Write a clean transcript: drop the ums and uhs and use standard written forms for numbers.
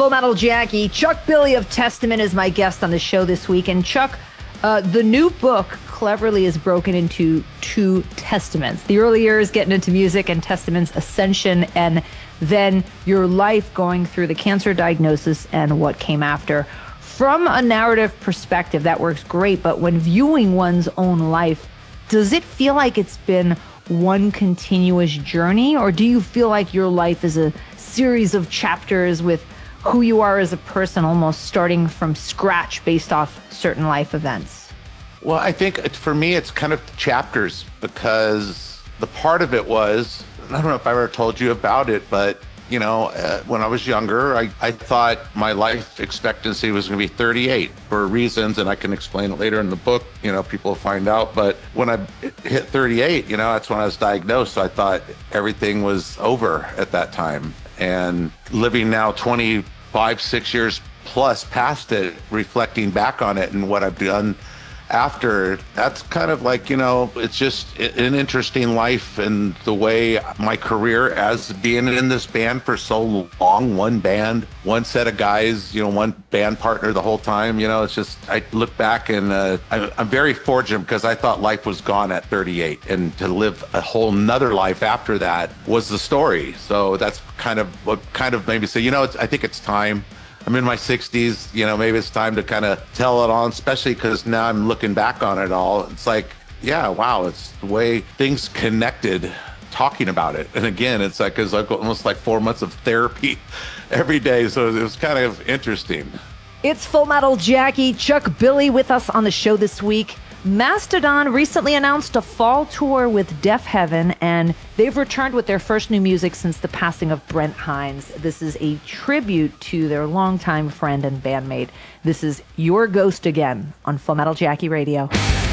Full Metal Jackie. Chuck Billy of Testament is my guest on the show this week. And Chuck, the new book cleverly is broken into two testaments. The early years getting into music and Testament's ascension, and then your life going through the cancer diagnosis and what came after. From a narrative perspective, that works great. But when viewing one's own life, does it feel like it's been one continuous journey? Or do you feel like your life is a series of chapters with who you are as a person, almost starting from scratch based off certain life events? Well, I think for me, it's kind of chapters, because the part of it was, I don't know if I ever told you about it, but you know, when I was younger, I thought my life expectancy was going to be 38 for reasons, and I can explain it later in the book, you know, people will find out. But when I hit 38, you know, that's when I was diagnosed. So I thought everything was over at that time. And living now 6 years plus past it, reflecting back on it and what I've done after, that's kind of like, you know, it's just an interesting life, and the way my career as being in this band for so long, one band, one set of guys, you know, one band partner the whole time, you know, it's just, I look back and I'm very fortunate, because I thought life was gone at 38, and to live a whole nother life after that was the story. So that's kind of what kind of made me say, you know, I think it's time. I'm in my 60s, you know, maybe it's time to kind of tell it on, especially because now I'm looking back on it all. It's like, yeah, wow, it's the way things connected, talking about it. And again, it's like almost like 4 months of therapy every day. So it was kind of interesting. It's Full Metal Jackie. Chuck Billy with us on the show this week. Mastodon recently announced a fall tour with Deafheaven, and they've returned with their first new music since the passing of Brent Hinds. This is a tribute to their longtime friend and bandmate. This is Your Ghost Again on Full Metal Jackie Radio.